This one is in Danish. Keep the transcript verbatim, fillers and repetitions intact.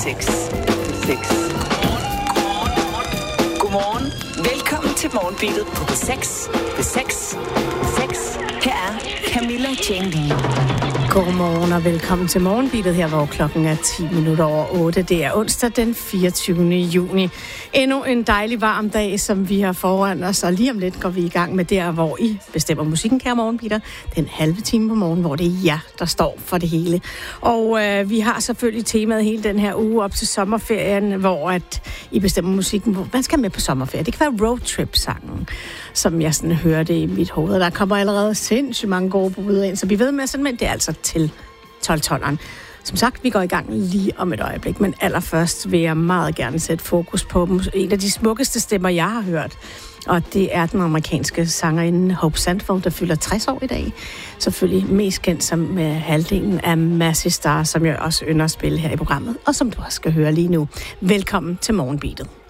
seks. seks. Godmorgen. Velkommen til Morgenbeatet på P seks. P seks. P seks. Her er Camilla Jane Lea. Godmorgen og velkommen til Morgenbeatet her, hvor klokken er ti minutter over otte. Det er onsdag den fireogtyvende juni. Endnu en dejlig varm dag, som vi har foran os, og lige om lidt går vi i gang med der, hvor I bestemmer musikken, kære Morgenbeater. Den halve time på morgen, hvor det er jer, der står for det hele. Og øh, vi har selvfølgelig temaet hele den her uge op til sommerferien, hvor at I bestemmer musikken, hvor man skal med på sommerferie. Det kan være roadtrip-sangen, som jeg sådan hørte i mit hoved. Der kommer allerede sindssygt mange gode bud ind, så vi ved med sådan, men det er altså til tolv-tolveren. Som sagt, vi går i gang lige om et øjeblik, men allerførst vil jeg meget gerne sætte fokus på en af de smukkeste stemmer, jeg har hørt. Og det er den amerikanske sangerinde Hope Sandford, der fylder tres år i dag. Selvfølgelig mest kendt som uh, halvdelen af Massey Star, som jeg også ynder at spille her i programmet, og som du også skal høre lige nu. Velkommen til Morgenbeatet.